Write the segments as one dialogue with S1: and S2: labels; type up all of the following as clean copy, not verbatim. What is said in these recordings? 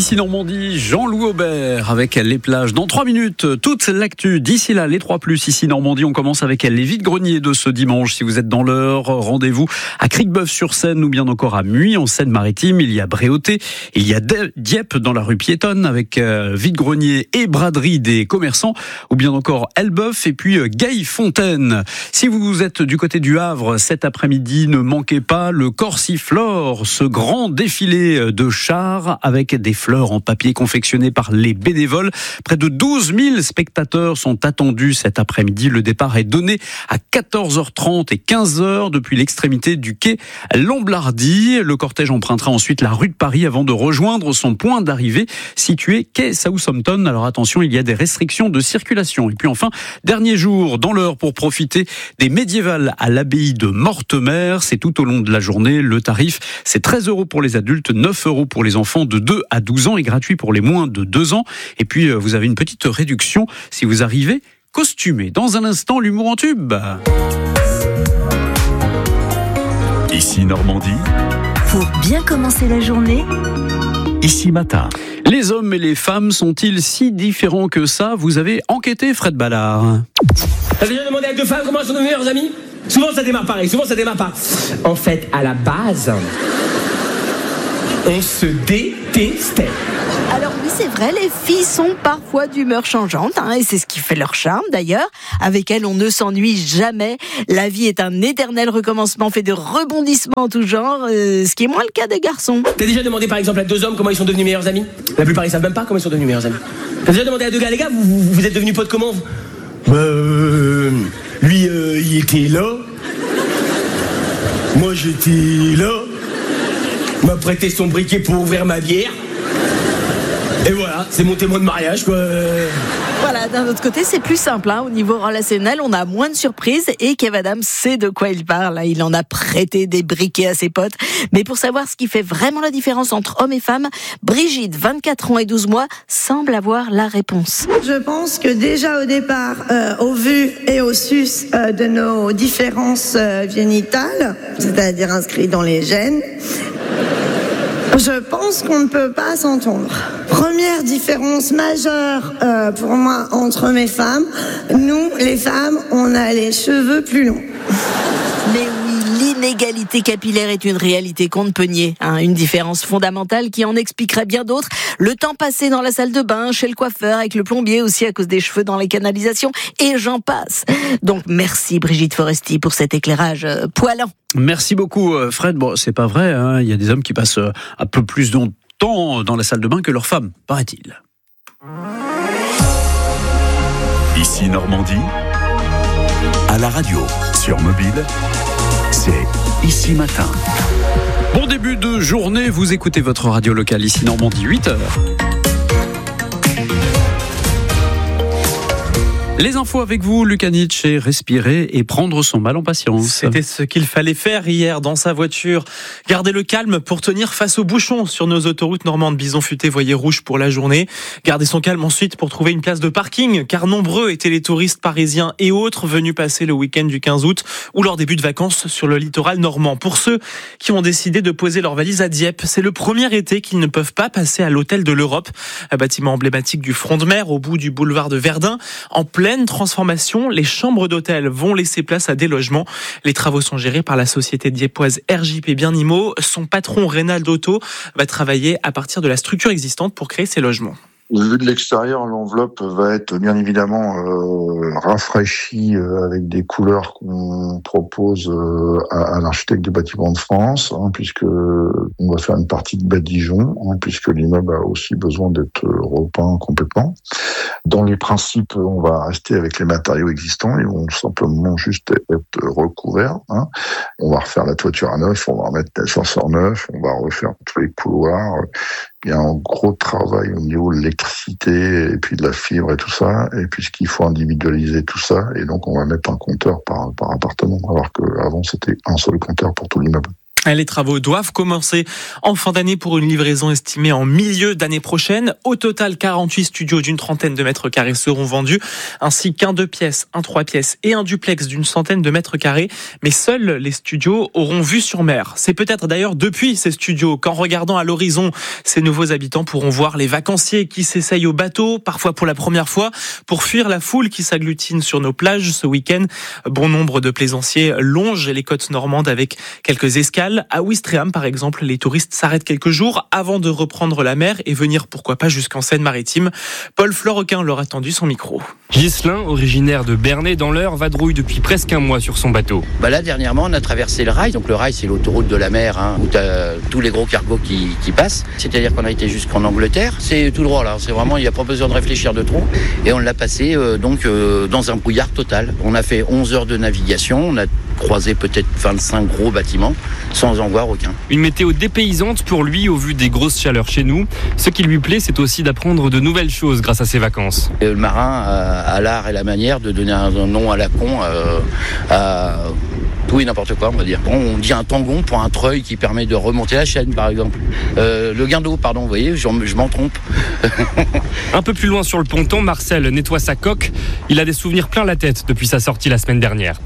S1: Ici Normandie, Jean-Louis Aubert avec les plages. Dans 3 minutes, toute l'actu. D'ici là, les 3+. Ici Normandie, on commence avec les vides-greniers de ce dimanche. Si vous êtes dans l'heure, rendez-vous à Cricbeuf-sur-Seine ou bien encore à Muy en Seine-Maritime. Il y a Bréauté, il y a Dieppe dans la rue piétonne avec vide-grenier et braderie des commerçants ou bien encore Elbeuf et puis Gaillefontaine. Si vous êtes du côté du Havre cet après-midi, ne manquez pas le Corsiflore, ce grand défilé de chars avec des fleurs en papier confectionnées par les bénévoles. Près de 12 000 spectateurs sont attendus cet après-midi. Le départ est donné à 14h30 et 15h depuis l'extrémité du quai Lamblardy. Le cortège empruntera ensuite la rue de Paris avant de rejoindre son point d'arrivée situé quai Southampton. Alors attention, il y a des restrictions de circulation. Et puis enfin, dernier jour dans l'heure pour profiter des médiévales à l'abbaye de Mortemer. C'est tout au long de la journée. Le tarif, c'est 13 € pour les adultes, 9 € pour les enfants de 2 à 12 ans et gratuit pour les moins de 2 ans. Et puis, vous avez une petite réduction si vous arrivez costumé. Dans un instant, l'humour en tube.
S2: Ici Normandie.
S3: Pour bien commencer la journée,
S2: Ici Matin.
S1: Les hommes et les femmes sont-ils si différents que ça? Vous avez enquêté, Fred Ballard.
S4: T'as déjà demandé à deux femmes comment sont nos meilleurs amis? Souvent ça démarre pareil, souvent ça démarre pas. En fait, à la base, on se détestait.
S3: alors oui c'est vrai, les filles sont parfois d'humeur changeante, et c'est ce qui fait leur charme d'ailleurs. Avec elles on ne s'ennuie jamais, la vie est un éternel recommencement fait de rebondissements en tout genre, ce qui est moins le cas des garçons.
S4: T'as déjà demandé par exemple à deux hommes comment ils sont devenus meilleurs amis? La plupart ils savent même pas comment ils sont devenus meilleurs amis. T'as déjà demandé à deux gars, les gars, vous êtes devenus potes comment? Lui il était là, moi j'étais là, il m'a prêté son briquet pour ouvrir ma bière. Et voilà, c'est mon témoin de mariage, quoi.
S3: Voilà, d'un autre côté c'est plus simple, au niveau relationnel on a moins de surprises et Kev Adams sait de quoi il parle, il en a prêté des briquets à ses potes. Mais pour savoir ce qui fait vraiment la différence entre hommes et femmes, Brigitte, 24 ans et 12 mois, semble avoir la réponse.
S5: Je pense que déjà au départ, au vu et au sus de nos différences génitales, c'est-à-dire inscrites dans les gènes, je pense qu'on ne peut pas s'entendre. Première différence majeure pour moi entre hommes et femmes, nous les femmes, on a les cheveux plus longs.
S3: Mais oui, l'inégalité capillaire est une réalité qu'on ne peut nier, une différence fondamentale qui en expliquerait bien d'autres. Le temps passé dans la salle de bain, chez le coiffeur, avec le plombier aussi à cause des cheveux dans les canalisations, et j'en passe. Donc merci Brigitte Foresti pour cet éclairage poilant.
S1: Merci beaucoup, Fred. Bon, c'est pas vrai, il y a des hommes qui passent un peu plus de temps dans la salle de bain que leurs femmes, paraît-il.
S2: Ici Normandie. À la radio, sur mobile, c'est Ici Matin.
S1: Bon début de journée, vous écoutez votre radio locale ici Normandie, 8h. Les infos avec vous, Lucas Nietzsche, respirer et prendre son mal en patience.
S6: C'était ce qu'il fallait faire hier dans sa voiture. Garder le calme pour tenir face aux bouchons sur nos autoroutes normandes. Bison futé, voyez rouge pour la journée. Garder son calme ensuite pour trouver une place de parking, car nombreux étaient les touristes parisiens et autres venus passer le week-end du 15 août ou leur début de vacances sur le littoral normand. Pour ceux qui ont décidé de poser leurs valises à Dieppe, c'est le premier été qu'ils ne peuvent pas passer à l'hôtel de l'Europe, un bâtiment emblématique du front de mer au bout du boulevard de Verdun. En pleine transformation, les chambres d'hôtel vont laisser place à des logements. Les travaux sont gérés par la société dieppoise RJP Bien-Immo. Son patron Reynald Otto va travailler à partir de la structure existante pour créer ces logements.
S7: Vu de l'extérieur, l'enveloppe va être bien évidemment rafraîchie avec des couleurs qu'on propose à l'architecte des bâtiments de France, puisque on va faire une partie de badigeon, puisque l'immeuble a aussi besoin d'être repeint complètement. Dans les principes, on va rester avec les matériaux existants, ils vont simplement juste être recouverts. On va refaire la toiture à neuf, on va remettre l'ascenseur neuf, on va refaire tous les couloirs. Il y a un gros travail au niveau de l'électricité et puis de la fibre et tout ça, et puis ce qu'il faut individualiser tout ça, et donc on va mettre un compteur par appartement, alors qu'avant c'était un seul compteur pour tout l'immeuble.
S6: Les travaux doivent commencer en fin d'année pour une livraison estimée en milieu d'année prochaine. Au total, 48 studios d'une trentaine de mètres carrés seront vendus, ainsi qu'un 2 pièces, un 3 pièces et un duplex d'une centaine de mètres carrés. Mais seuls les studios auront vue sur mer. C'est peut-être d'ailleurs depuis ces studios qu'en regardant à l'horizon, ces nouveaux habitants pourront voir les vacanciers qui s'essayent au bateau, parfois pour la première fois, pour fuir la foule qui s'agglutine sur nos plages ce week-end. Bon nombre de plaisanciers longent les côtes normandes avec quelques escales. À Ouistreham, par exemple, les touristes s'arrêtent quelques jours avant de reprendre la mer et venir, pourquoi pas, jusqu'en Seine-Maritime. Paul Floroquin leur a tendu son micro.
S8: Ghislain, originaire de Bernay dans l'Eure, vadrouille depuis presque un mois sur son bateau.
S9: Là, dernièrement, on a traversé le rail. Donc le rail, c'est l'autoroute de la mer, où tu as tous les gros cargos qui passent. C'est-à-dire qu'on a été jusqu'en Angleterre. C'est tout droit, là. C'est vraiment, il n'y a pas besoin de réfléchir de trop. Et on l'a passé dans un brouillard total. On a fait 11 heures de navigation. On a croisé peut-être 25 gros bâtiments sans en voir aucun.
S8: Une météo dépaysante pour lui au vu des grosses chaleurs chez nous. Ce qui lui plaît, c'est aussi d'apprendre de nouvelles choses grâce à ses vacances.
S9: Le marin a l'art et la manière de donner un nom à la con à tout et n'importe quoi, on va dire. On dit un tangon pour un treuil qui permet de remonter la chaîne, par exemple. Le guindeau, pardon, vous voyez, je m'en trompe.
S8: Un peu plus loin sur le ponton, Marcel nettoie sa coque. Il a des souvenirs plein la tête depuis sa sortie la semaine dernière.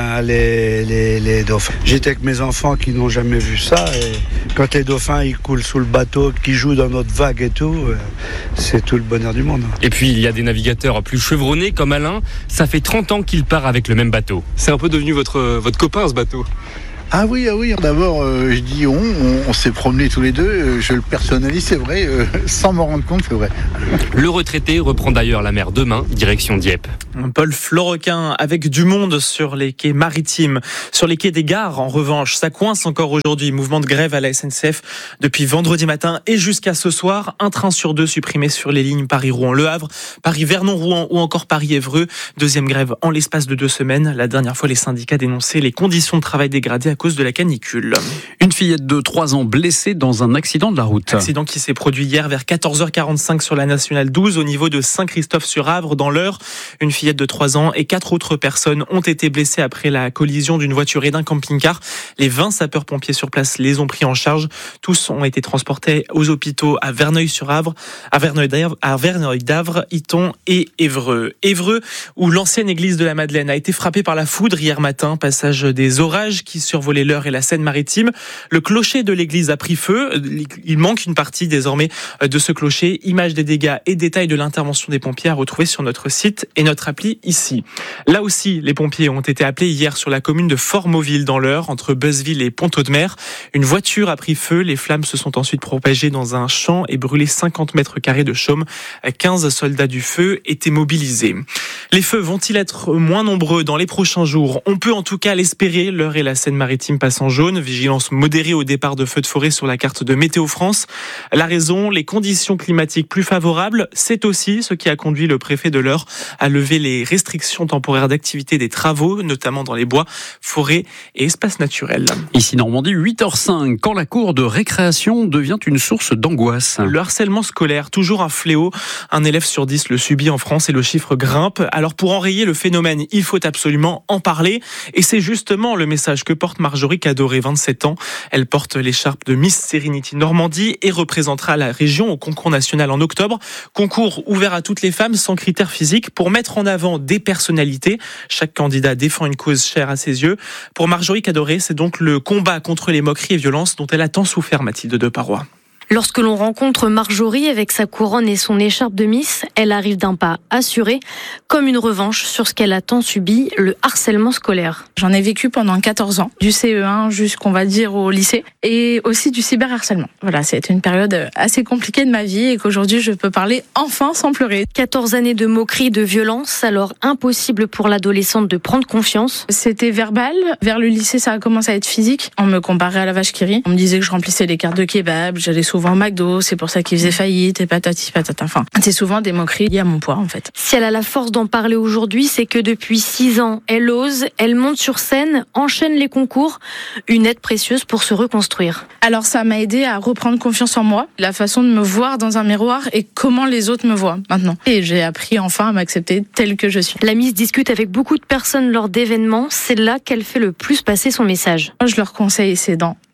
S10: Les dauphins. J'étais avec mes enfants qui n'ont jamais vu ça. Et quand les dauphins ils coulent sous le bateau, qui jouent dans notre vague et tout, c'est tout le bonheur du monde.
S8: Et puis il y a des navigateurs plus chevronnés comme Alain. Ça fait 30 ans qu'il part avec le même bateau. C'est un peu devenu votre copain ce bateau.
S11: Ah oui. D'abord, je dis on s'est promenés tous les deux. Je le personnalise, c'est vrai, sans m'en rendre compte, c'est vrai.
S8: Le retraité reprend d'ailleurs la mer demain, direction Dieppe.
S6: Paul Floroquin avec du monde sur les quais maritimes. Sur les quais des gares, en revanche, ça coince encore aujourd'hui. Mouvement de grève à la SNCF depuis vendredi matin et jusqu'à ce soir. Un train sur 2 supprimé sur les lignes Paris-Rouen-Le Havre, Paris-Vernon-Rouen ou encore Paris-Évreux. Deuxième grève en l'espace de 2 semaines. La dernière fois, les syndicats dénonçaient les conditions de travail dégradées à cause de la canicule.
S1: Une fillette de 3 ans blessée dans un accident de la route.
S6: Accident qui s'est produit hier vers 14h45 sur la nationale 12 au niveau de Saint-Christophe-sur-Avre dans l'Eure. Une fillette de 3 ans et 4 autres personnes ont été blessées après la collision d'une voiture et d'un camping-car. Les 20 sapeurs-pompiers sur place les ont pris en charge. Tous ont été transportés aux hôpitaux à Verneuil-sur-Avre, à Verneuil-d'Avre, Iton et Évreux. Évreux, où l'ancienne église de la Madeleine a été frappée par la foudre hier matin, passage des orages qui survolaient l'Eure et la Seine-Maritime. Le clocher de l'église a pris feu. Il manque une partie désormais de ce clocher. Images des dégâts et détails de l'intervention des pompiers à retrouver sur notre site et notre appli ici. Là aussi, les pompiers ont été appelés hier sur la commune de Fort-Mauville dans l'Eure, entre Beuzeville et Pont-Audemer. Une voiture a pris feu. Les flammes se sont ensuite propagées dans un champ et brûlé 50 mètres carrés de chaume. 15 soldats du feu étaient mobilisés. Les feux vont-ils être moins nombreux dans les prochains jours? On peut en tout cas l'espérer. L'Eure et la Seine-Maritime passent en jaune. Vigilance modérée au départ de feux de forêt sur la carte de Météo France. La raison, les conditions climatiques plus favorables. C'est aussi ce qui a conduit le préfet de l'Eure à lever les restrictions temporaires d'activité des travaux, notamment dans les bois, forêts et espaces naturels.
S1: Ici Normandie, 8h05, quand la cour de récréation devient une source d'angoisse.
S6: Le harcèlement scolaire, toujours un fléau. Un élève sur 10 le subit en France et le chiffre grimpe. Alors pour enrayer le phénomène, il faut absolument en parler. Et c'est justement le message que porte Marjorie Cadoré, 27 ans. Elle porte l'écharpe de Miss Serenity Normandie et représentera la région au concours national en octobre. Concours ouvert à toutes les femmes sans critères physiques pour mettre en avant des personnalités. Chaque candidat défend une cause chère à ses yeux. Pour Marjorie Cadoré, c'est donc le combat contre les moqueries et violences dont elle a tant souffert, Mathilde Deparoy.
S12: Lorsque l'on rencontre Marjorie avec sa couronne et son écharpe de Miss, elle arrive d'un pas assuré, comme une revanche sur ce qu'elle a tant subi, le harcèlement scolaire.
S13: J'en ai vécu pendant 14 ans, du CE1 jusqu'on va dire au lycée, et aussi du cyberharcèlement. Voilà, c'était une période assez compliquée de ma vie et qu'aujourd'hui je peux parler enfin sans pleurer.
S12: 14 années de moqueries, de violence, alors impossible pour l'adolescente de prendre confiance.
S13: C'était verbal, vers le lycée ça a commencé à être physique. On me comparait à la vache qui rit, on me disait que je remplissais les cartes de kebab, j'allais souvent au McDo, c'est pour ça qu'il faisait faillite et patati patata. Enfin, c'est souvent des moqueries liées à mon poids en fait.
S12: Si elle a la force d'en parler aujourd'hui, c'est que depuis 6 ans, elle ose, elle monte sur scène, enchaîne les concours, une aide précieuse pour se reconstruire.
S13: Alors ça m'a aidé à reprendre confiance en moi, la façon de me voir dans un miroir et comment les autres me voient maintenant. Et j'ai appris enfin à m'accepter telle que je suis.
S12: La Miss discute avec beaucoup de personnes lors d'événements, c'est là qu'elle fait le plus passer son message.
S13: Je leur conseille, c'est dans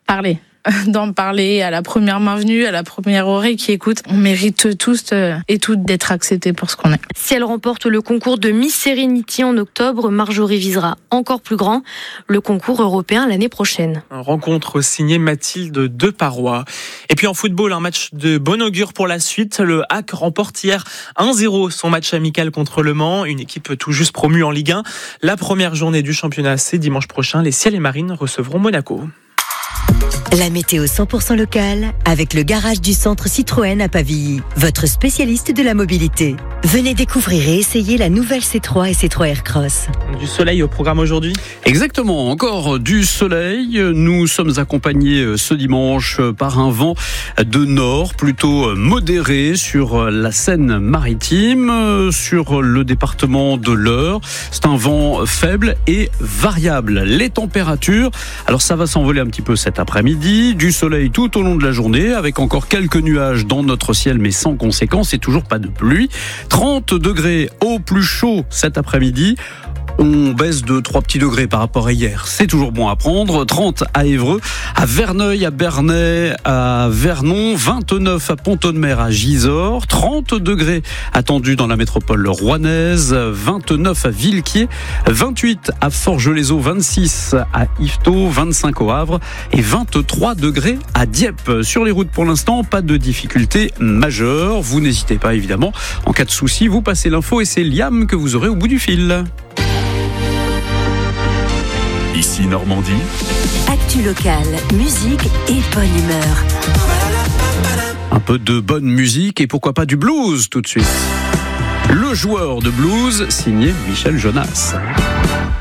S13: parler. D'en parler à la première main venue, à la première oreille qui écoute. On mérite tous et toutes d'être acceptés pour ce qu'on est.
S12: Si elle remporte le concours de Miss Serenity en octobre, Marjorie visera encore plus grand, le concours européen l'année prochaine.
S6: Une rencontre signée Mathilde Deparois. Et puis en football, un match de bon augure pour la suite. Le HAC remporte hier 1-0 son match amical contre Le Mans, une équipe tout juste promue en Ligue 1. La première journée du championnat, c'est dimanche prochain. Les Ciels et Marines recevront Monaco.
S14: La météo 100% locale avec le garage du centre Citroën à Pavilly, votre spécialiste de la mobilité. Venez découvrir et essayer la nouvelle C3 et C3 Aircross.
S6: Du soleil au programme aujourd'hui ?
S1: Exactement, encore du soleil. Nous sommes accompagnés ce dimanche par un vent de nord plutôt modéré sur la Seine-Maritime, sur le département de l'Eure. C'est un vent faible et variable. Les températures, alors ça va s'envoler un petit peu cet après-midi, du soleil tout au long de la journée avec encore quelques nuages dans notre ciel mais sans conséquence et toujours pas de pluie. 30 degrés au plus chaud cet après-midi. On baisse de 3 petits degrés par rapport à hier. C'est toujours bon à prendre. 30 à Évreux, à Verneuil, à Bernay, à Vernon, 29 à Pont-de-Mer, à Gisors, 30 degrés attendus dans la métropole rouennaise, 29 à Villequier, 28 à Forges-les-Eaux, 26 à Yvetot, 25 au Havre et 23 degrés à Dieppe. Sur les routes pour l'instant, pas de difficultés majeures. Vous n'hésitez pas évidemment. En cas de souci, vous passez l'info et c'est Liam que vous aurez au bout du fil.
S2: Ici Normandie.
S14: Actu locale, musique et bonne humeur.
S1: Un peu de bonne musique et pourquoi pas du blues tout de suite. Le joueur de blues signé Michel Jonas.